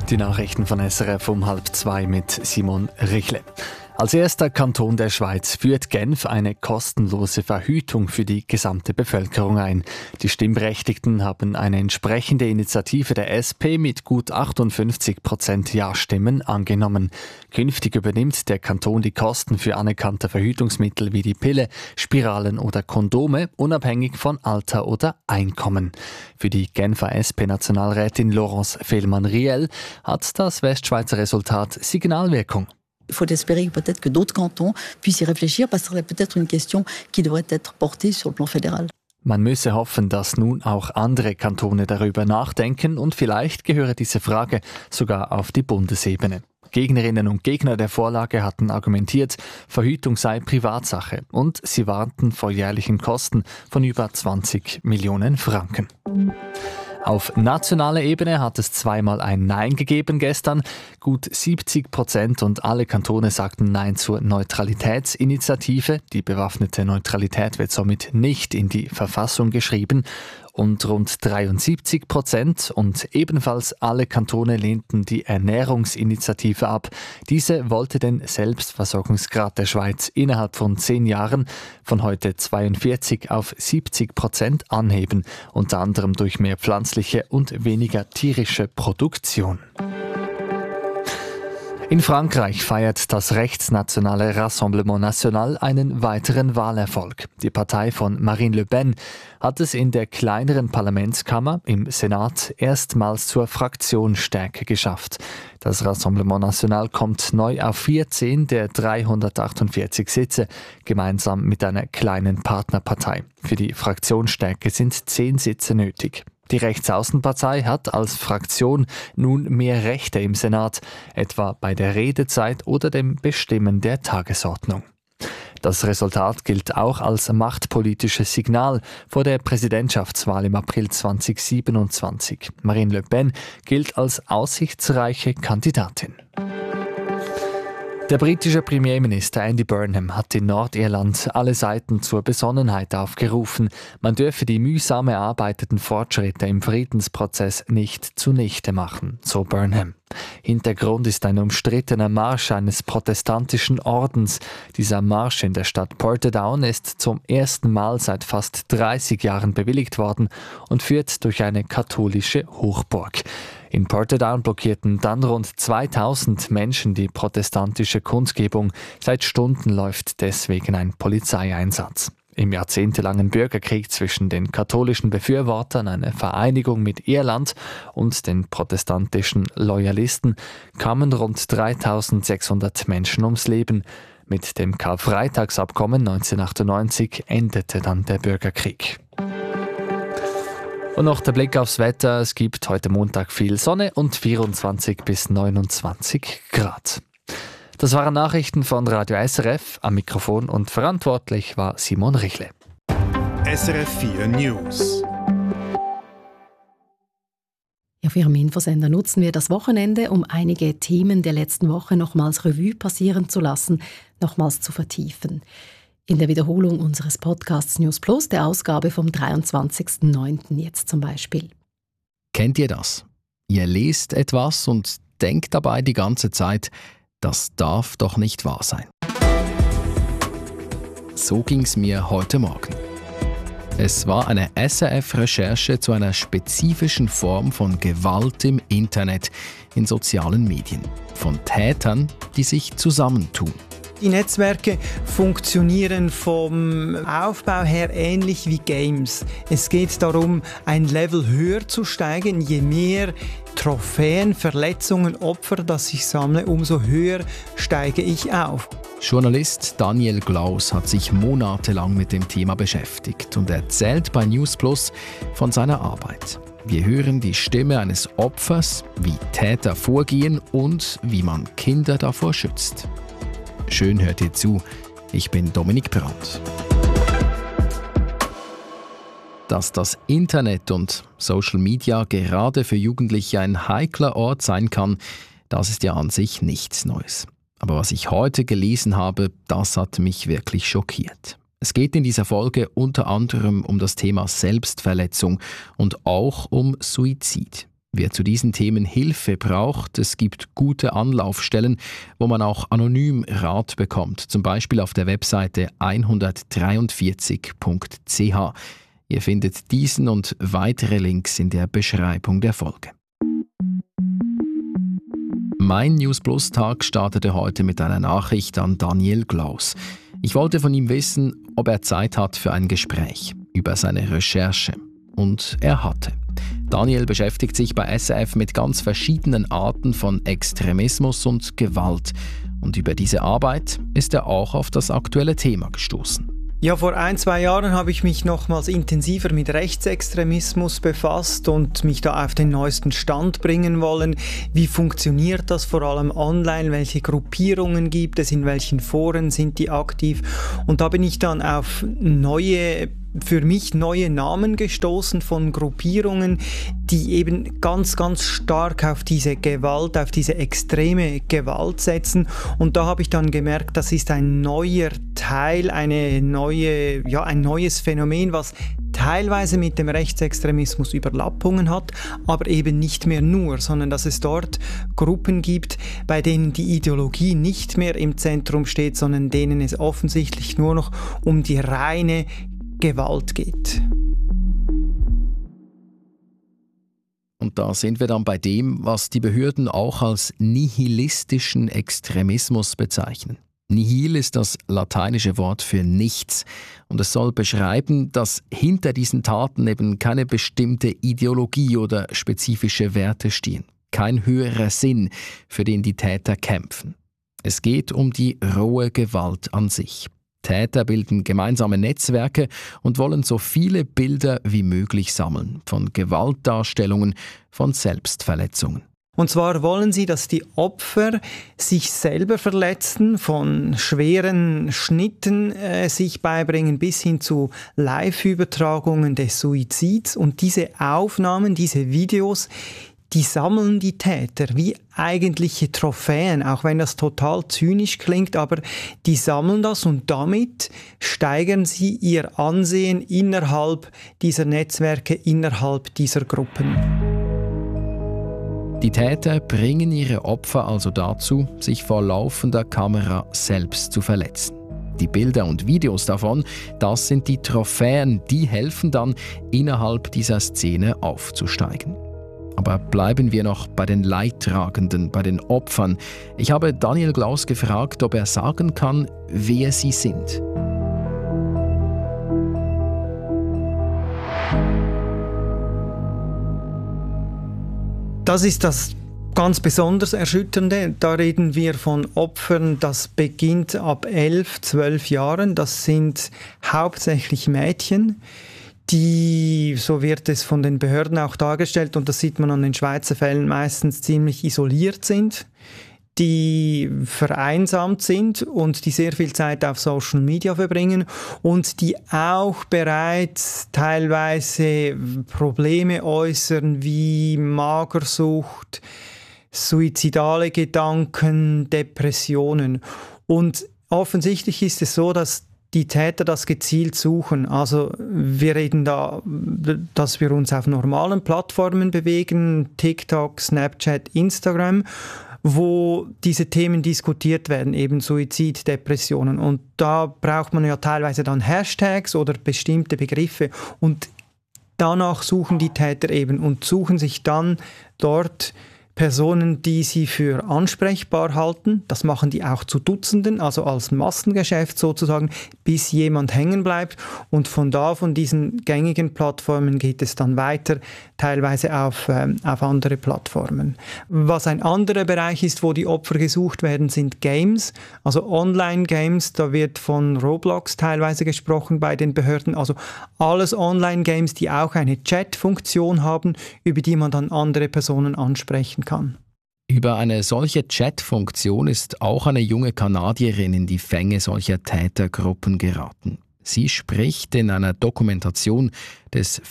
Die Nachrichten von SRF um 1:30 mit Simon Richle. Als erster Kanton der Schweiz führt Genf eine kostenlose Verhütung für die gesamte Bevölkerung ein. Die Stimmberechtigten haben eine entsprechende Initiative der SP mit gut 58% Ja-Stimmen angenommen. Künftig übernimmt der Kanton die Kosten für anerkannte Verhütungsmittel wie die Pille, Spiralen oder Kondome, unabhängig von Alter oder Einkommen. Für die Genfer SP-Nationalrätin Laurence Fehlmann-Riel hat das Westschweizer Resultat Signalwirkung. Il faut espérer peut-être que d'autres cantons puissent y réfléchir, parce que c'est peut-être une question qui devrait être portée sur le plan fédéral. Man müsse hoffen, dass nun auch andere Kantone darüber nachdenken und vielleicht gehöre diese Frage sogar auf die Bundesebene. Gegnerinnen und Gegner der Vorlage hatten argumentiert, Verhütung sei Privatsache und sie warnten vor jährlichen Kosten von über 20 Millionen Franken. Auf nationaler Ebene hat es zweimal ein Nein gegeben gestern. Gut 70% und alle Kantone sagten Nein zur Neutralitätsinitiative. Die bewaffnete Neutralität wird somit nicht in die Verfassung geschrieben. Und rund 73% und ebenfalls alle Kantone lehnten die Ernährungsinitiative ab. Diese wollte den Selbstversorgungsgrad der Schweiz innerhalb von 10 Jahren von heute 42 auf 70% anheben, unter anderem durch mehr pflanzliche und weniger tierische Produktion. In Frankreich feiert das rechtsnationale Rassemblement National einen weiteren Wahlerfolg. Die Partei von Marine Le Pen hat es in der kleineren Parlamentskammer im Senat erstmals zur Fraktionsstärke geschafft. Das Rassemblement National kommt neu auf 14 der 348 Sitze, gemeinsam mit einer kleinen Partnerpartei. Für die Fraktionsstärke sind 10 Sitze nötig. Die Rechtsaußenpartei hat als Fraktion nun mehr Rechte im Senat, etwa bei der Redezeit oder dem Bestimmen der Tagesordnung. Das Resultat gilt auch als machtpolitisches Signal vor der Präsidentschaftswahl im April 2027. Marine Le Pen gilt als aussichtsreiche Kandidatin. Der britische Premierminister Andy Burnham hat in Nordirland alle Seiten zur Besonnenheit aufgerufen. Man dürfe die mühsam erarbeiteten Fortschritte im Friedensprozess nicht zunichte machen, so Burnham. Hintergrund ist ein umstrittener Marsch eines protestantischen Ordens. Dieser Marsch in der Stadt Portadown ist zum ersten Mal seit fast 30 Jahren bewilligt worden und führt durch eine katholische Hochburg. In Portadown blockierten dann rund 2000 Menschen die protestantische Kundgebung. Seit Stunden läuft deswegen ein Polizeieinsatz. Im jahrzehntelangen Bürgerkrieg zwischen den katholischen Befürwortern einer Vereinigung mit Irland und den protestantischen Loyalisten kamen rund 3600 Menschen ums Leben. Mit dem Karfreitagsabkommen 1998 endete dann der Bürgerkrieg. Und noch der Blick aufs Wetter. Es gibt heute Montag viel Sonne und 24 bis 29 Grad. Das waren Nachrichten von Radio SRF. Am Mikrofon und verantwortlich war Simon Richle. SRF 4 News. Ja, für Ihren Infosender nutzen wir das Wochenende, um einige Themen der letzten Woche nochmals Revue passieren zu lassen, nochmals zu vertiefen. In der Wiederholung unseres Podcasts News Plus, der Ausgabe vom 23.09. jetzt zum Beispiel. Kennt ihr das? Ihr lest etwas und denkt dabei die ganze Zeit, das darf doch nicht wahr sein. So ging's mir heute Morgen. Es war eine SRF-Recherche zu einer spezifischen Form von Gewalt im Internet, in sozialen Medien. Von Tätern, die sich zusammentun. Die Netzwerke funktionieren vom Aufbau her ähnlich wie Games. Es geht darum, ein Level höher zu steigen. Je mehr Trophäen, Verletzungen, Opfer, das ich sammle, umso höher steige ich auf. Journalist Daniel Glaus hat sich monatelang mit dem Thema beschäftigt und erzählt bei News Plus von seiner Arbeit. Wir hören die Stimme eines Opfers, wie Täter vorgehen und wie man Kinder davor schützt. Schön hört ihr zu, ich bin Dominik Brandt. Dass das Internet und Social Media gerade für Jugendliche ein heikler Ort sein kann, das ist ja an sich nichts Neues. Aber was ich heute gelesen habe, das hat mich wirklich schockiert. Es geht in dieser Folge unter anderem um das Thema Selbstverletzung und auch um Suizid. Wer zu diesen Themen Hilfe braucht, es gibt gute Anlaufstellen, wo man auch anonym Rat bekommt, zum Beispiel auf der Webseite 143.ch. Ihr findet diesen und weitere Links in der Beschreibung der Folge. Mein News Plus Tag startete heute mit einer Nachricht an Daniel Glaus. Ich wollte von ihm wissen, ob er Zeit hat für ein Gespräch über seine Recherche. Und er hatte. Daniel beschäftigt sich bei SRF mit ganz verschiedenen Arten von Extremismus und Gewalt. Und über diese Arbeit ist er auch auf das aktuelle Thema gestoßen. Ja, vor 1-2 Jahren habe ich mich nochmals intensiver mit Rechtsextremismus befasst und mich da auf den neuesten Stand bringen wollen. Wie funktioniert das vor allem online? Welche Gruppierungen gibt es? In welchen Foren sind die aktiv? Und da bin ich dann auf für mich neue Namen gestoßen von Gruppierungen, die eben ganz, ganz stark auf diese Gewalt, auf diese extreme Gewalt setzen. Und da habe ich dann gemerkt, das ist ein neuer Teil, ein neues Phänomen, was teilweise mit dem Rechtsextremismus Überlappungen hat, aber eben nicht mehr nur, sondern dass es dort Gruppen gibt, bei denen die Ideologie nicht mehr im Zentrum steht, sondern denen es offensichtlich nur noch um die reine Gewalt geht. Und da sind wir dann bei dem, was die Behörden auch als nihilistischen Extremismus bezeichnen. Nihil ist das lateinische Wort für nichts und es soll beschreiben, dass hinter diesen Taten eben keine bestimmte Ideologie oder spezifische Werte stehen, kein höherer Sinn, für den die Täter kämpfen. Es geht um die rohe Gewalt an sich. Täter bilden gemeinsame Netzwerke und wollen so viele Bilder wie möglich sammeln, von Gewaltdarstellungen, von Selbstverletzungen. Und zwar wollen sie, dass die Opfer sich selber verletzen, von schweren Schnitten sich beibringen bis hin zu Live-Übertragungen des Suizids. Und diese Aufnahmen, diese Videos, die sammeln die Täter wie eigentliche Trophäen, auch wenn das total zynisch klingt, aber die sammeln das und damit steigern sie ihr Ansehen innerhalb dieser Netzwerke, innerhalb dieser Gruppen. Die Täter bringen ihre Opfer also dazu, sich vor laufender Kamera selbst zu verletzen. Die Bilder und Videos davon, das sind die Trophäen, die helfen dann, innerhalb dieser Szene aufzusteigen. Aber bleiben wir noch bei den Leidtragenden, bei den Opfern. Ich habe Daniel Glaus gefragt, ob er sagen kann, wer sie sind. Das ist das ganz besonders Erschütternde. Da reden wir von Opfern, das beginnt ab 11, 12 Jahren. Das sind hauptsächlich Mädchen, die, so wird es von den Behörden auch dargestellt, und das sieht man an den Schweizer Fällen, meistens ziemlich isoliert sind, die vereinsamt sind und die sehr viel Zeit auf Social Media verbringen und die auch bereits teilweise Probleme äußern wie Magersucht, suizidale Gedanken, Depressionen. Und offensichtlich ist es so, dass die Täter das gezielt suchen. Also wir reden da, dass wir uns auf normalen Plattformen bewegen, TikTok, Snapchat, Instagram, wo diese Themen diskutiert werden, eben Suizid, Depressionen. Und da braucht man ja teilweise dann Hashtags oder bestimmte Begriffe. Und danach suchen die Täter eben und suchen sich dann dort Personen, die sie für ansprechbar halten. Das machen die auch zu Dutzenden, also als Massengeschäft sozusagen, bis jemand hängen bleibt. Und von diesen gängigen Plattformen geht es dann weiter, teilweise auf andere Plattformen. Was ein anderer Bereich ist, wo die Opfer gesucht werden, sind Games, also Online-Games. Da wird von Roblox teilweise gesprochen bei den Behörden. Also alles Online-Games, die auch eine Chat-Funktion haben, über die man dann andere Personen ansprechen kann. Über eine solche Chat-Funktion ist auch eine junge Kanadierin in die Fänge solcher Tätergruppen geraten. Sie spricht in einer Dokumentation des